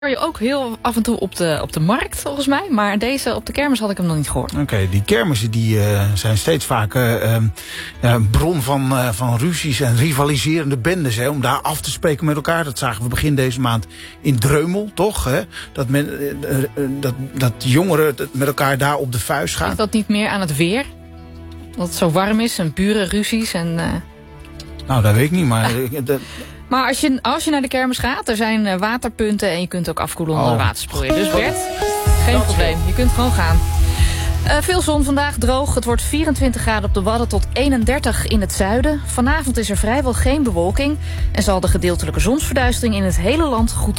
Je ook heel af en toe op de markt, volgens mij. Maar deze op de kermis had ik hem nog niet gehoord. Oké, die kermissen die zijn steeds vaker een bron van ruzies en rivaliserende bendes. Hè, om daar af te spreken met elkaar. Dat zagen we begin deze maand in Dreumel, toch? Hè? Dat jongeren met elkaar daar op de vuist gaan. Is dat niet meer aan het weer? Dat het zo warm is en burenruzies en... Nou, dat weet ik niet, maar... Maar als je naar de kermis gaat, er zijn waterpunten en je kunt ook afkoelen onder watersproeien. Dus Bert, geen probleem. Je kunt gewoon gaan. Veel zon vandaag, droog. Het wordt 24 graden op de Wadden tot 31 in het zuiden. Vanavond is er vrijwel geen bewolking en zal de gedeeltelijke zonsverduistering in het hele land goed